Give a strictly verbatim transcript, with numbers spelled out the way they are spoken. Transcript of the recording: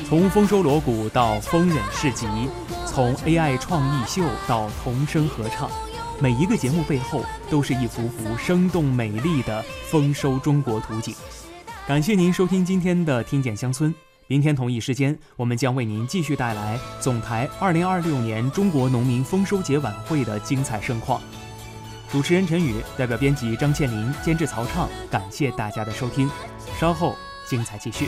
从丰收锣鼓到丰稔市集，从 A I 创意秀到童声合唱，每一个节目背后都是一幅幅生动美丽的丰收中国图景。感谢您收听今天的听见乡村，明天同一时间，我们将为您继续带来总台二零二六年中国农民丰收节晚会的精彩盛况。主持人陈宇，代表编辑张倩林，监制曹畅，感谢大家的收听，稍后精彩继续。